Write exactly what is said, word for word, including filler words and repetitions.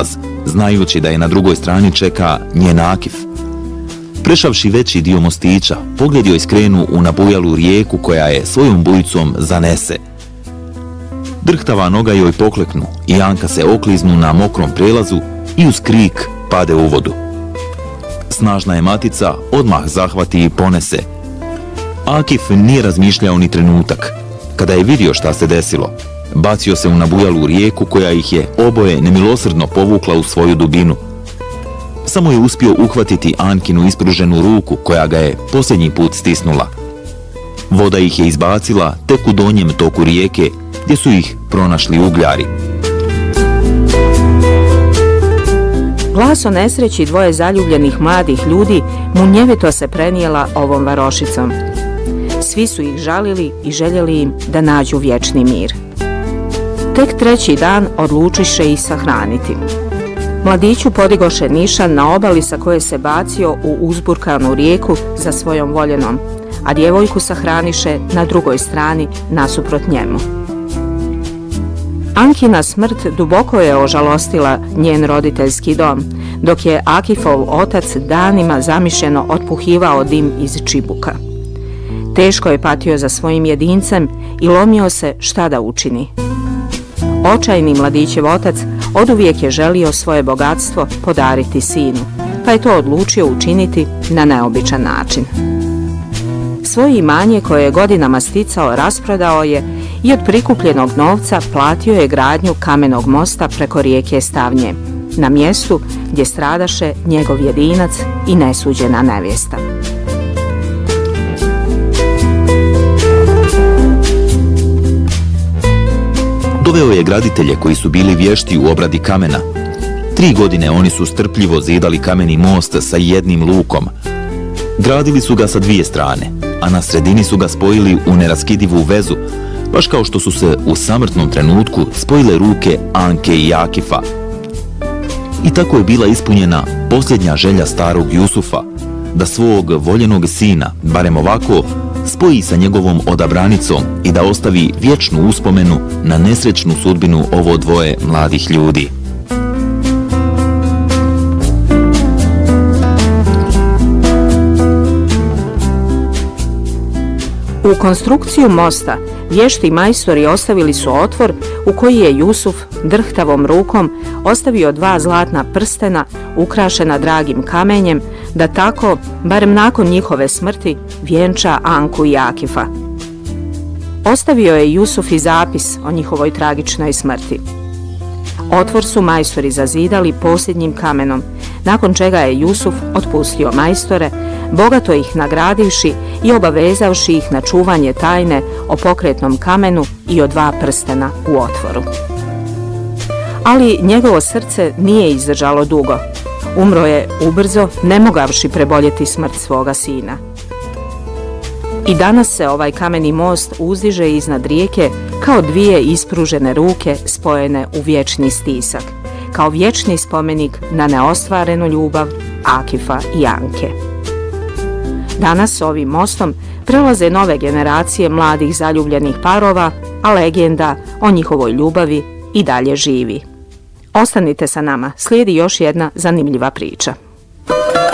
prelaz, znajući da je na drugoj strani čeka njen Akif. Prešavši veći dio mostića, pogled joj skrenu u nabujalu rijeku koja je svojom bujicom zanese. Drhtava noga joj pokleknu i Anka se okliznu na mokrom prelazu i uz krik pade u vodu. Snažna je matica odmah zahvati i ponese. Akif nije razmišljao ni trenutak. Kada je vidio šta se desilo, bacio se u nabujalu rijeku koja ih je oboje nemilosrdno povukla u svoju dubinu. Samo je uspio uhvatiti Ankinu ispruženu ruku koja ga je posljednji put stisnula. Voda ih je izbacila tek u donjem toku rijeke gdje su ih pronašli ugljari. Glas o nesreći dvoje zaljubljenih mladih ljudi munjevito se prenijela ovom varošicom. Svi su ih žalili i željeli im da nađu vječni mir. Tek treći dan odlučiše ih sahraniti. Mladiću podigoše nišan na obali sa koje se bacio u uzburkanu rijeku za svojom voljenom, a djevojku sahraniše na drugoj strani nasuprot njemu. Ankina smrt duboko je ožalostila njen roditeljski dom, dok je Akifov otac danima zamišljeno otpuhivao dim iz čibuka. Teško je patio za svojim jedincem i lomio se šta da učini. Očajni mladićev otac oduvijek je želio svoje bogatstvo podariti sinu, pa je to odlučio učiniti na neobičan način. Svoje imanje koje je godinama sticao rasprodao je i od prikupljenog novca platio je gradnju kamenog mosta preko rijeke Stavnje, na mjestu gdje stradaše njegov jedinac i nesuđena nevjesta. Doveo je graditelje koji su bili vješti u obradi kamena. Tri godine oni su strpljivo zidali kameni most sa jednim lukom. Gradili su ga sa dvije strane, a na sredini su ga spojili u neraskidivu vezu, baš kao što su se u samrtnom trenutku spojile ruke Anke i Akifa. I tako je bila ispunjena posljednja želja starog Jusufa, da svog voljenog sina, barem ovako, spoji sa njegovom odabranicom i da ostavi vječnu uspomenu na nesrećnu sudbinu ovo dvoje mladih ljudi. U konstrukciju mosta vješti majstori ostavili su otvor u koji je Jusuf drhtavom rukom ostavio dva zlatna prstena ukrašena dragim kamenjem, da tako, barem nakon njihove smrti, vjenča Anku i Akifa. Ostavio je Jusuf i zapis o njihovoj tragičnoj smrti. Otvor su majstori zazidali posljednjim kamenom, nakon čega je Jusuf otpustio majstore, bogato ih nagradivši i obavezavši ih na čuvanje tajne o pokretnom kamenu i o dva prstena u otvoru. Ali njegovo srce nije izdržalo dugo. Umro je ubrzo, ne mogavši preboljeti smrt svoga sina. I danas se ovaj kameni most uzdiže iznad rijeke kao dvije ispružene ruke spojene u vječni stisak, kao vječni spomenik na neostvarenu ljubav Akifa i Anke. Danas ovim mostom prelaze nove generacije mladih zaljubljenih parova, a legenda o njihovoj ljubavi i dalje živi. Ostanite sa nama, slijedi još jedna zanimljiva priča.